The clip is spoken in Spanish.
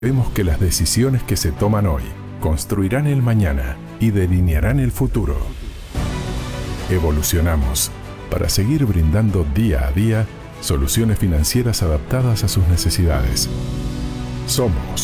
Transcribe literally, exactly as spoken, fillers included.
Vemos que las decisiones que se toman hoy construirán el mañana y delinearán el futuro. Evolucionamos para seguir brindando día a día soluciones financieras adaptadas a sus necesidades. Somos